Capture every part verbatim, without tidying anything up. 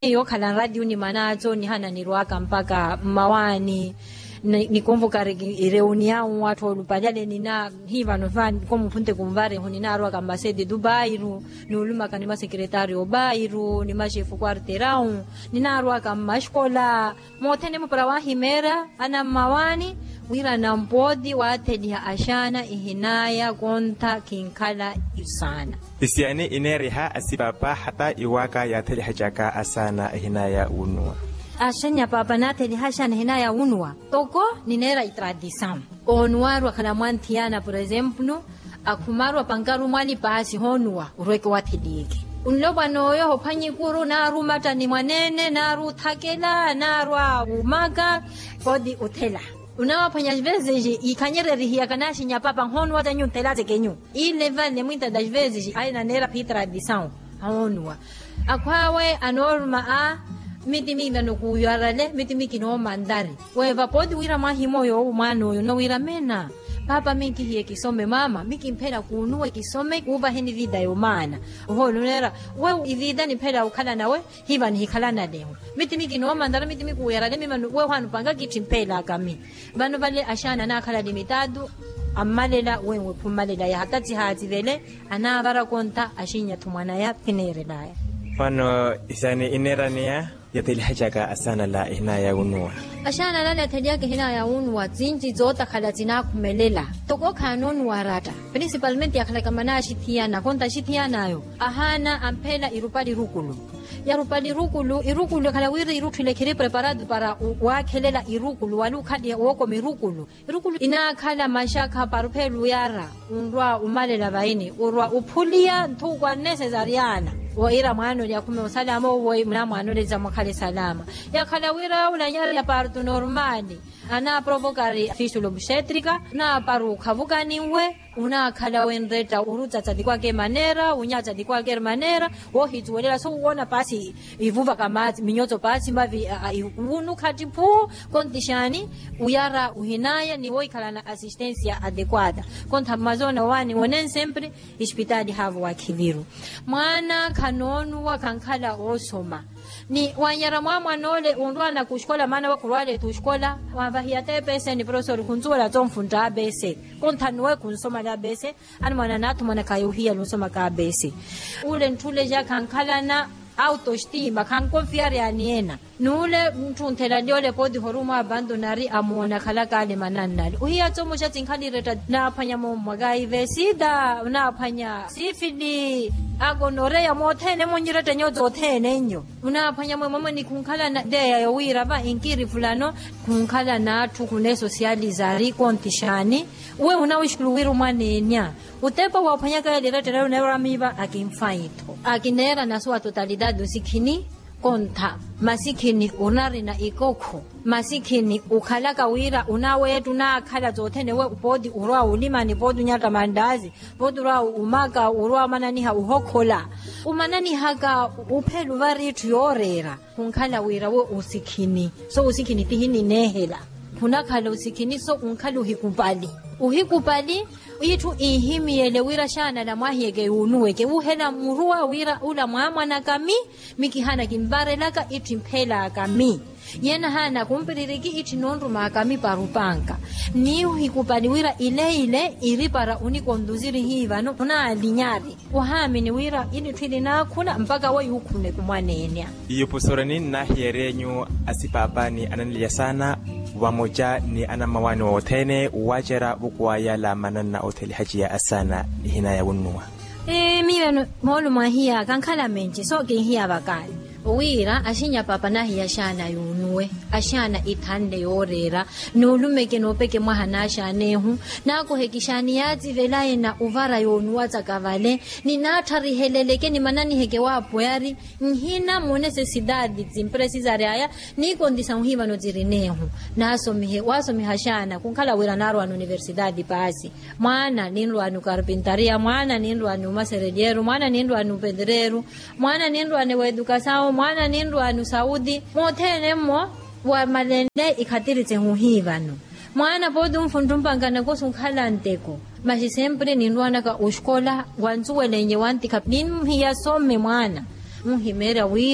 yo khala radio ni manazo ni hana ni rwaka mpaka mawani ni convocar reunião watu olupajale nina hiva no fan como punte kumvare honina rwaka ambasade Dubai ru ni uluma kanima secretario Bairu ni mashefu quarteirão nina rwaka mashkola motene mpara wa himera ana mawani wira na mpodi wa tedia ashana ihinaya konta kinkala isana isiani ineriha asibaba hata iwaka ya teli hajaka asana ihinaya unua ashanya papa na teli hashana ihinaya unua toko ninera tradição onwaru kana mwantiana por exemplo akumaru pangaru mwali basi honua urweke watedike unloba noyo hopanyi kuru na rumata ni mwanene na rutakela na rwa umaga kodi utela unawapanya vezes ikanyere rihia kanashi nya papa honu wata nyu telaze kenyu ile vale muita das vezes aina nera pi tradição honu akwawe anorma a mitimina no kuyarale mitimiki no mandari weva podi wira mahimo yo umano yo no wira mena papa mingi hiye kisome mama miki mpera kunua kisome kuba heni vida yo mana ho nera we ivida ni pera ukala nawe hiva ni hikala na demo miti miki no mandara miti miku yara demi manu we hanu panga kiti mpela kami bano bale ashana na kala limitado amalela wewe pumalela ya hatati hati vele ana bara konta ashinya tumana ya kinere daya pano isani inerania yateli hajaka asana la ihinaya unua ashana lana tediake hinaya unua zinji zota khala zina kumelela toko kanonu warata principalmente yakhala kamana shitiana konta shitiana yo ahana ampela irupali rukulu ya rupali rukulu irukulu khala wiri irutule kire preparado para wakhelela irukulu walukhadi woko mirukulu irukulu ina khala mashaka parupelu yara undwa umalela baini urwa uphulia nthukwa necessariana wo ira mwana ya kume usalama wo mna mwana leza mkhale salama ya khala wira ulanyara ya parto normali ana provocare fistula obstétrica na paru khavukaniwe una khala wenreta urutsatsa dikwake manera unyatsa dikwake manera wo hitwelela so uona pasi ivuva kamazi minyoto pasi mavi unu khati pu kondishani uyara uhinaya ni wo ikhala na assistência adequada konta mazona wani wonen sempre hospitali havu wakiviru mwana kanonu wakankhala osoma ni wanyara mwa nole undwana kushkola mana wakurwale tushkola wavahia tepese ni professor kunzula tomfunda bese kontanwe kunsoma la bese ani mwana natu mwana kayuhia lusoma ka bese ule ntule ja kankalana autoestima kan confiare aniena nule mtu ntela liole podi horuma abandonari amuona kala kale mananali uhia tomo cha tinkhali reta na phanya mo magai vesida na phanya sifili agonorea mothene monyireta nyozo thene nyo una phanya mo mama ni kunkhala na de ya wira ba inkiri fulano kunkhala na thu kune socializari kontishani we una wishkuluwiru manenya utepa wa phanya ka lireta na nera miba akimfaito akinera na swa totalidad usikini konta masikini unari na ikoko masikini ukhalaka wira unawetu na khala zothene we upodi urwa ulimani podu nyata mandazi podu ra umaka urwa manani ha uhokhola umanani haka uphelu varitu yorera unkhala wira we usikini so usikini tihini nehela kunakhala usikini so unkhala uhikupali uhikupali itu ihimiyele wira shana la mwahiyege unuweke uhela muruwa wira ula mwamwana kami mikihana kimbarelaka iti mpela kami yena hana kumpiririki iti nonru makami parupanka ni uhikupali wira ile ile iripara unikonduziri hivano una alinyari uhami ni wira ini twili nakuna mpaka wa yukune kumwanenya iyo posorani na hierenyu asipapani ananilia sana wamoja ni ana mawani wothene wajera bukwaya la manana hotel hajia asana hinaya unua eh miwe molu mahia kankhala menje so ke hiya bakali wira ashinya papa na hiya shana yunwe ashana ithande yorera nolumeke nopeke mwahana shanehu nako hekishani yazi velaye na uvara yonwa zakavale ni nathari heleleke ni manani heke wapo yari nhina mone necessidade zimpresizare aya ni kondisa uhiva no zirinehu naso mihe waso mihashana kunkhala wira naro an universidade pasi mwana ninlo anu carpintaria mwana ninlo anu maserediero mwana ninlo anu pedreiro mwana ninlo anu educação mwana nindu anu Saudi mothene mo wa malende ikhatirize huhivano mwana podu mfundumpangana kosunkhala nteko mashi sempre nindu anaka ushkola wanzuwelenye wanti kapnin hiya some mwana muhimera wira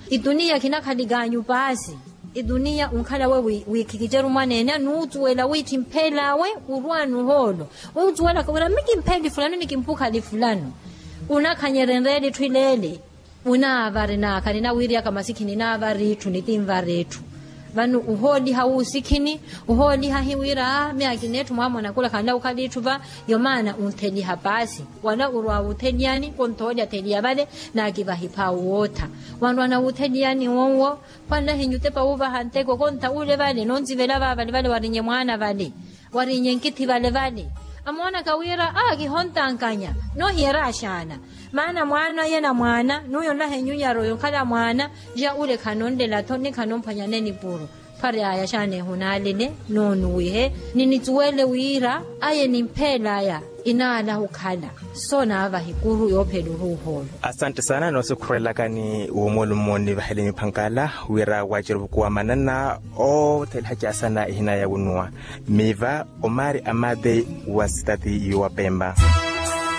idunia kinakaliganyu basi idunia unkhala we wikikijeru manene nutuwela witi mpela we urwanu holo utuwela kawira miki mpeli fulani nikimpuka li fulani unakanyerendeli twilele unavari nakani na wiri akamasiki navari tunitimvaretu vanu uholi hausikini uholi hahiwira meakinetu mwamona kula kanda ukalituva yomana unteli habasi wana urwa uteliani kontoja telia vale na akivahipa uota wanu wana uteliani wonwo panda hinyutepa uva hanteko konta ule vale nonzi vela vale vale warinye mwana vale warinye nkiti vale vale amwana kawira aki hontankanya no hiera shana maana mwana yena mwana nuyo lahe nyunya royo kala mwana ja ule kanonde la toni kanompanya neni puru pare aya shane hunalele nonu wihe nini tuwele wira aye nimpela ya inala ukhala sona ava hikuru yopelu ruholo. Asante sana na usukurela kani umolu moni vahele mipankala wira wajiru kuwa manana o telhaja sana ihina ya unua miva Omari Amade wa stati yuwa Pemba.